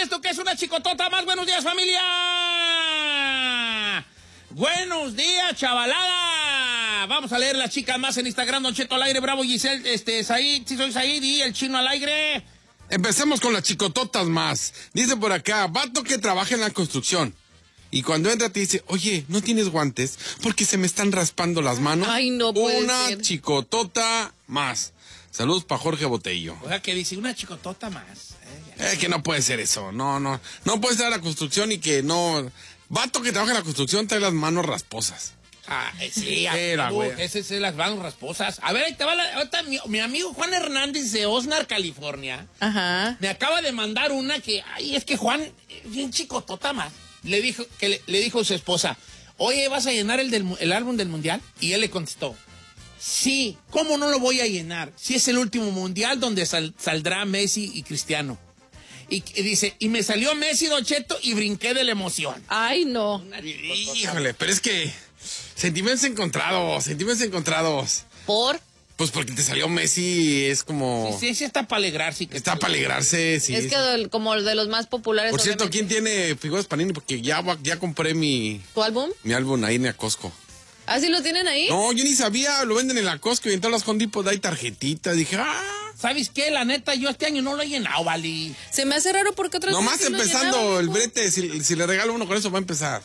esto que es una chicotota más. Buenos días, familia. Buenos días, chavalada. Vamos a leer las chicas más en Instagram. Don Cheto al aire, Bravo, Giselle, Said, sí soy Said, y el Chino al aire. Empecemos con las chicototas más. Dice por acá, vato que trabaja en la construcción. Y cuando entra te dice, oye, ¿no tienes guantes? Porque se me están raspando las manos. Ay, no puede Una ser. chicotota más. Saludos para Jorge Botello. O sea, que dice una chicotota más. Que no puede ser eso. No puede estar en la construcción y que no... Vato que trabaja en la construcción trae las manos rasposas. Sí, güey. Ese es las manos rasposas. A ver, ahí te va ahorita mi amigo Juan Hernández de Oxnard, California. Ajá. Me acaba de mandar una que, es que Juan, bien chicotota más. Le dijo a su esposa, oye, ¿vas a llenar el álbum del mundial? Y él le contestó, sí, ¿cómo no lo voy a llenar? Si es el último mundial donde saldrá Messi y Cristiano. Y dice, y me salió Messi, Don Cheto, y brinqué de la emoción. Ay, no. Híjole, pero es que... Sentimientos encontrados. ¿Por? Pues porque te salió Messi, es como... Sí, está para alegrarse. Está para alegrarse, sí. Es que como de los más populares. Por cierto, obviamente. ¿quién tiene figuras Panini? Porque ya compré ¿Tu álbum? mi álbum ahí en la Costco. ¿Ah, sí lo tienen ahí? No, yo ni sabía, lo venden en la Costco y en todas las Home Depot hay tarjetitas. Dije, ¿Sabes qué? La neta, yo este año no lo he llenado, Vali. Se me hace raro porque otras nomás veces sí lo empezando llenaban, el ¿no? brete, si le regalo uno con eso va a empezar.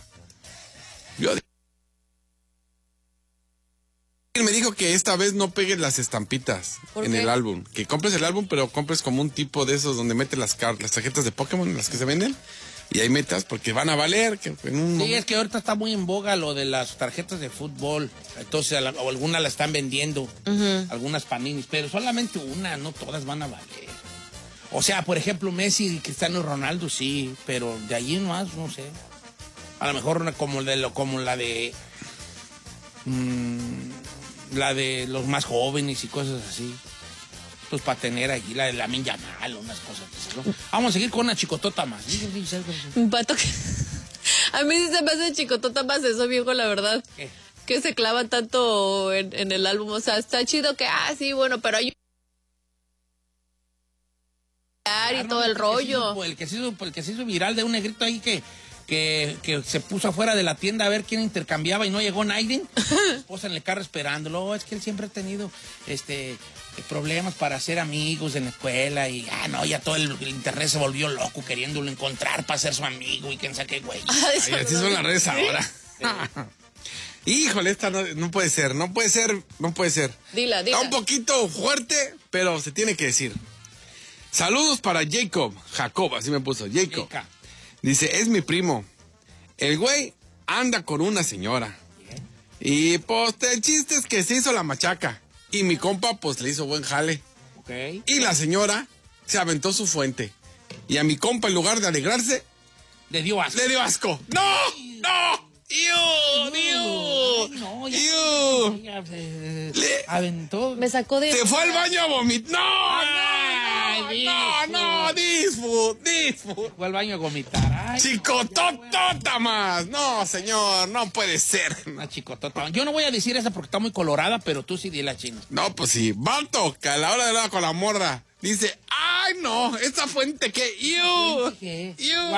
Me dijo que esta vez no pegues las estampitas en el álbum. Que compres el álbum, pero compres como un tipo de esos donde metes las tarjetas de Pokémon, las que se venden. Y ahí metas, porque van a valer. Sí, es que ahorita está muy en boga lo de las tarjetas de fútbol. Entonces, o algunas la están vendiendo. Algunas Paninis, pero solamente una, no todas van a valer. O sea, por ejemplo, Messi y Cristiano Ronaldo, sí, pero de allí en más, no sé. A lo mejor una como la de... la de los más jóvenes y cosas así. Pues para tener aquí la de Lamine Yamal, unas cosas así, ¿no? Vamos a seguir con una chicotota más. Un pato que... A mí sí se me hace chicotota más eso, viejo, la verdad. ¿Qué? Que se clavan tanto en el álbum. O sea, está chido que, sí, bueno, pero hay... y todo el rollo. El que se hizo viral de un negrito ahí que se puso afuera de la tienda a ver quién intercambiaba y no llegó nadie. Su esposa en el carro esperándolo. Es que él siempre ha tenido problemas para hacer amigos en la escuela y ya todo el internet se volvió loco queriéndolo encontrar para ser su amigo y quién sabe qué güey. Ay, así son las redes ahora. Híjole, esta no puede ser. Dila. Está un poquito fuerte, pero se tiene que decir. Saludos para Jacob, así me puso, Jacob. Dice, es mi primo. El güey anda con una señora. Y pues el chiste es que se hizo la machaca. Y mi compa pues le hizo buen jale. Okay. Y la señora se aventó su fuente. Y a mi compa en lugar de alegrarse, le dio asco. ¡No! Aventó. Me sacó de... Se fue al baño a vomitar. ¡No! Disfut. Fue al baño a vomitar. Chicototota más. No, señor, no puede ser. Una chicotota. Yo no voy a decir esa porque está muy colorada, pero tú sí dile, Chino. No, pues sí. Vato, que a la hora de hablar con la morra dice, ¡ay, no! Esa fuente que... ¿Qué?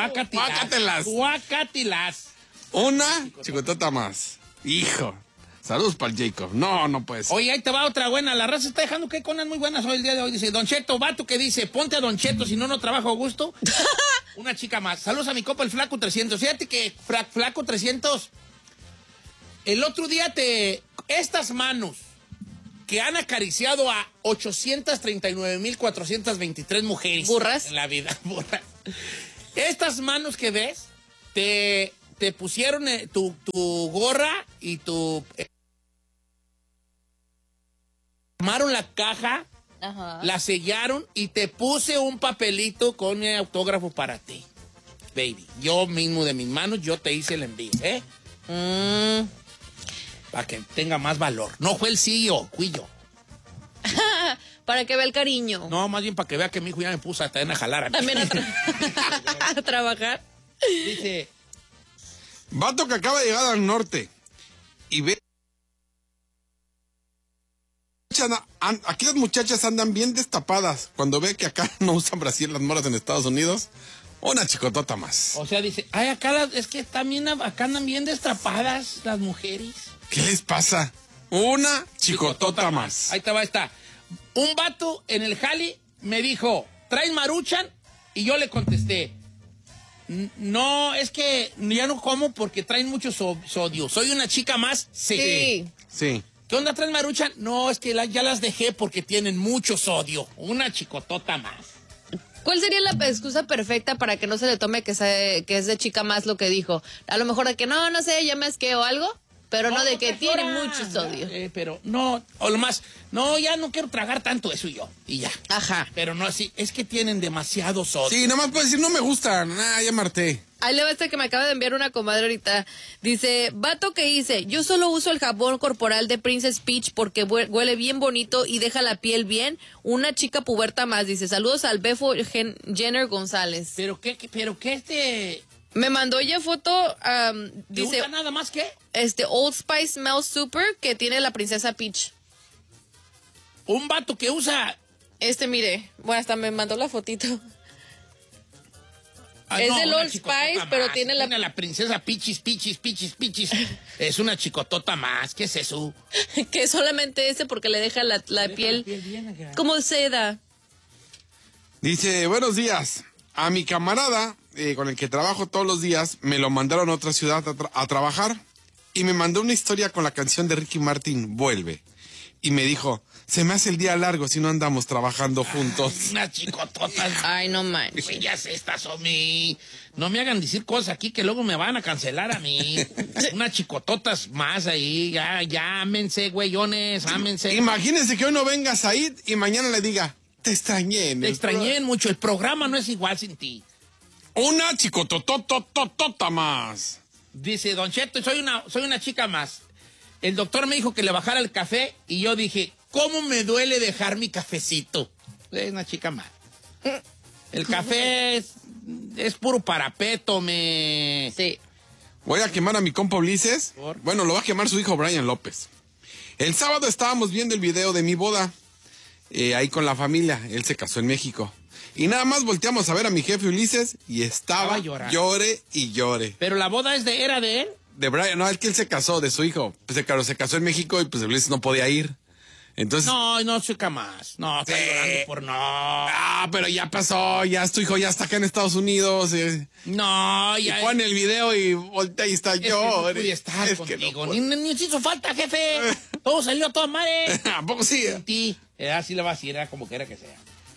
Guácatelas. Una chicotota más. Hijo. Saludos para el Jacob. No puede ser. Oye, ahí te va otra buena. La raza está dejando que conan muy buenas hoy el día de hoy. Dice, Don Cheto, vato que dice, ponte a Don Cheto, si no trabajo a gusto. Una chica más. Saludos a mi copa, el Flaco 300. Fíjate que, Flaco 300, el otro día estas manos que han acariciado a 839,423 mujeres. ¿Burras? En la vida. Burras. Estas manos que ves, te pusieron tu gorra y tomaron la caja, la sellaron y te puse un papelito con mi autógrafo para ti, baby. Yo mismo de mis manos, yo te hice el envío, para que tenga más valor. No fue el CEO, fui yo. Para que vea el cariño. No, más bien para que vea que mi hijo ya me puso también a jalar a mí. También a trabajar. Dice... Vato que acaba de llegar al norte y ve... Aquí las muchachas andan bien destapadas cuando ve que acá no usan Brasil las moras en Estados Unidos. Una chicotota más. O sea, dice, ay, es que también acá andan bien destrapadas las mujeres. ¿Qué les pasa? Una chicotota más. Ahí está. Un vato en el jali me dijo, ¿traes Maruchan? Y yo le contesté, no, es que ya no como porque traen mucho sodio. ¿Soy una chica más? Sí. ¿Qué onda, traes Maruchan? No, es que ya las dejé porque tienen mucho sodio. Una chicotota más. ¿Cuál sería la excusa perfecta para que no se le tome que es de chica más lo que dijo? A lo mejor de que no sé, ya me asqueo o algo, pero no de que tiene mucho sodio. Pero no, o lo más, no, ya no quiero tragar tanto eso yo, y ya. Ajá. Pero no así, es que tienen demasiado sodio. Sí, nomás puedes decir, no me gustan, ya me harté. Ahí le va que me acaba de enviar una comadre ahorita. Dice, vato que hice, yo solo uso el jabón corporal de Princess Peach porque huele bien bonito y deja la piel bien. Una chica puberta más, dice, saludos al Befo Jenner González. ¿Pero qué Me mandó ella foto, dice... ¿Te gusta nada más que? Old Spice Smells Super que tiene la Princesa Peach. Un vato que usa... Mire, bueno, hasta me mandó la fotito. Ah, es no, del Old Spice, pero tiene la princesa Pichis. Es una chicotota más. ¿Qué es eso? Que solamente porque le deja la piel como seda. Dice, buenos días. A mi camarada, con el que trabajo todos los días, me lo mandaron a otra ciudad a trabajar y me mandó una historia con la canción de Ricky Martin, Vuelve. Y me dijo, se me hace el día largo si no andamos trabajando juntos. Una chicotota. Ay, no manches. Pues ya sé, estas son mi... No me hagan decir cosas aquí que luego me van a cancelar a mí. Unas chicototas más ahí. Ya, ámense, güeyones, ámense. Imagínense que hoy no venga Said y mañana le diga, te extrañé. Te extrañé mucho. El programa no es igual sin ti. Una chicototototota más. Dice, Don Cheto, soy una chica más. El doctor me dijo que le bajara el café y yo dije, ¿cómo me duele dejar mi cafecito? Es una chica más. El café es puro parapeto, Sí. Voy a quemar a mi compa Ulises. Bueno, lo va a quemar su hijo Brian López. El sábado estábamos viendo el video de mi boda. Ahí con la familia. Él se casó en México. Y nada más volteamos a ver a mi jefe Ulises y estaba llorando. Llore y llore. Pero la boda era de él. De Brian, no, es que él se casó, de su hijo. Pues claro, se casó en México y pues Ulises no podía ir. Entonces... No, chica más. No, está llorando por no. Ah, pero ya pasó, ya tu hijo ya está acá en Estados Unidos. No, ya. Y pone el video y voltea y está yo. No pude estar contigo. Ni hizo falta, jefe. Todo salió a toda madre. ¿A poco sí? Sí, así le va a decir, era como quiera que sea.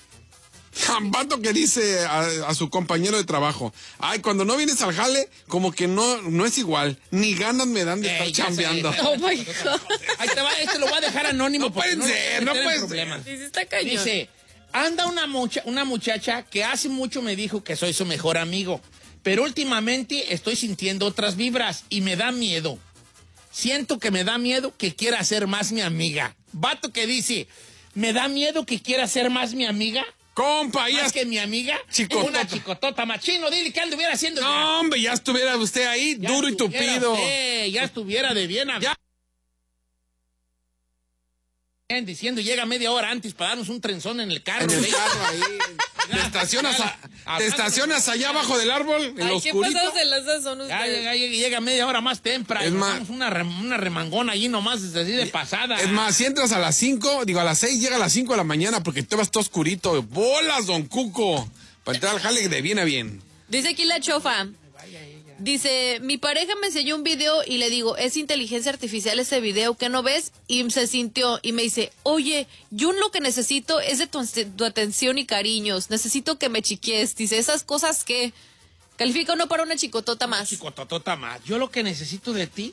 Vato que dice a su compañero de trabajo, ay, cuando no vienes al jale, como que no es igual, ni ganas me dan de estar chambeando. Oh my God. Ahí te va, lo voy a dejar anónimo. No pueden ser, no pueden ser. Sí, está cañón. Dice, anda una muchacha que hace mucho me dijo que soy su mejor amigo, pero últimamente estoy sintiendo otras vibras y me da miedo. Siento que me da miedo que quiera ser más mi amiga. Vato que dice, me da miedo que quiera ser más mi amiga. Compa, ya Más que mi amiga, chicotota. una chicotota machino, dile que anduviera haciendo. No, hombre, ya estuviera usted ahí, ya duro y tupido. Ya estuviera de bien. Ya. Diciendo, llega media hora antes para darnos un trenzón en el carro. En el carro ahí. Te estacionas allá abajo del árbol, en lo oscurito. ¿Qué pasados de las son ustedes? Llega media hora más temprano. Es más, una remangona allí nomás, así de pasada. Es más, si entras a las 5, a las 6, llega a las 5 de la mañana porque te vas todo oscurito. ¡Bolas, don Cuco! Para entrar al jale de bien a bien. Dice aquí la chofa. Dice, mi pareja me enseñó un video y le digo, es inteligencia artificial ese video, ¿qué no ves? Y se sintió y me dice, oye, yo lo que necesito es de tu atención y cariños, necesito que me chiquies. Dice, esas cosas que califica uno para una chicotota más. Chicototota más. Yo lo que necesito de ti